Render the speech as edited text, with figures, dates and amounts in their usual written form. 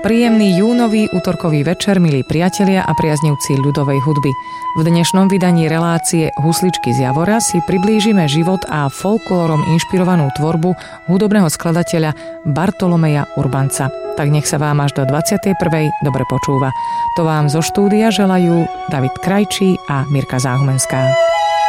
Príjemný júnový útorkový večer, milí priatelia a priaznivci ľudovej hudby. V dnešnom vydaní relácie Husličky z Javora si priblížime život a folklórom inšpirovanú tvorbu hudobného skladateľa Bartolomeja Urbanca. Tak nech sa vám až do 21. dobre počúva. To vám zo štúdia želajú David Krajčí a Mirka Záhumenská.